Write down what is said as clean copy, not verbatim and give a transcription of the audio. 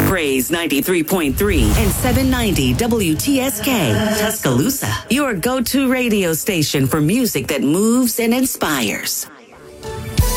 Praise 93.3 and 790 WTSK, Tuscaloosa. Your go-to radio station for music that moves and inspires.